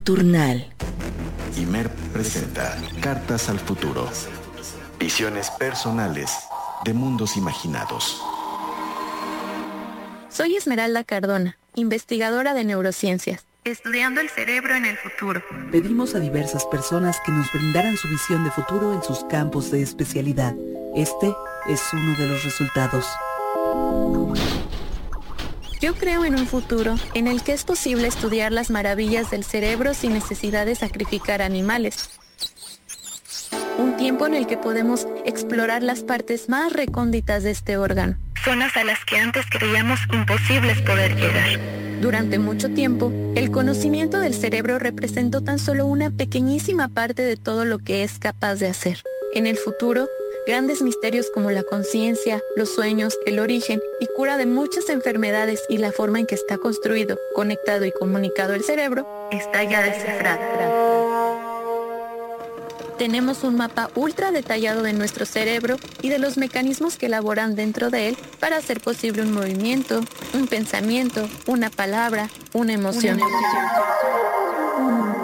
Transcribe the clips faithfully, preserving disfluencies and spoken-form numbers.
Nocturnal. Imer presenta Cartas al Futuro. Visiones personales de mundos imaginados. Soy Esmeralda Cardona, investigadora de neurociencias, estudiando el cerebro en el futuro. Pedimos a diversas personas que nos brindaran su visión de futuro en sus campos de especialidad. Este es uno de los resultados. Yo creo en un futuro en el que es posible estudiar las maravillas del cerebro sin necesidad de sacrificar animales. Un tiempo en el que podemos explorar las partes más recónditas de este órgano, zonas a las que antes creíamos imposibles poder llegar. Durante mucho tiempo, el conocimiento del cerebro representó tan solo una pequeñísima parte de todo lo que es capaz de hacer. En el futuro, grandes misterios como la conciencia, los sueños, el origen y cura de muchas enfermedades y la forma en que está construido, conectado y comunicado el cerebro, está ya descifrado. Tenemos un mapa ultra detallado de nuestro cerebro y de los mecanismos que elaboran dentro de él para hacer posible un movimiento, un pensamiento, una palabra, una emoción. Una emoción.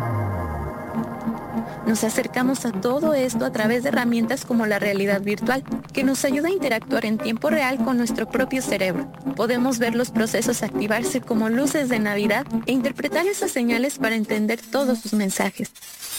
Nos acercamos a todo esto a través de herramientas como la realidad virtual, que nos ayuda a interactuar en tiempo real con nuestro propio cerebro. Podemos ver los procesos activarse como luces de Navidad e interpretar esas señales para entender todos sus mensajes.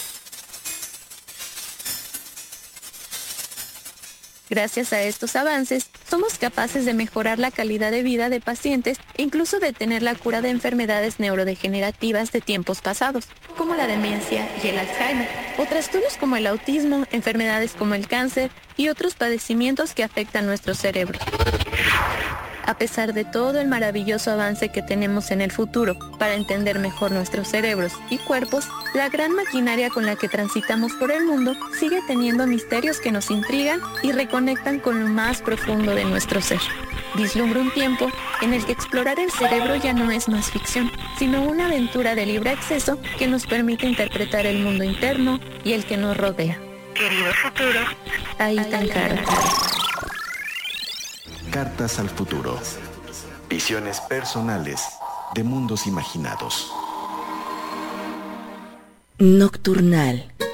Gracias a estos avances, somos capaces de mejorar la calidad de vida de pacientes e incluso detener la cura de enfermedades neurodegenerativas de tiempos pasados, como la demencia y el Alzheimer, o trastornos como el autismo, enfermedades como el cáncer y otros padecimientos que afectan nuestro cerebro. A pesar de todo el maravilloso avance que tenemos en el futuro para entender mejor nuestros cerebros y cuerpos, la gran maquinaria con la que transitamos por el mundo sigue teniendo misterios que nos intrigan y reconectan con lo más profundo de nuestro ser. Vislumbro un tiempo en el que explorar el cerebro ya no es más ficción, sino una aventura de libre acceso que nos permite interpretar el mundo interno y el que nos rodea. Querido futuro, ahí te encargo. Cartas al Futuro. Visiones personales de mundos imaginados. Nocturnal.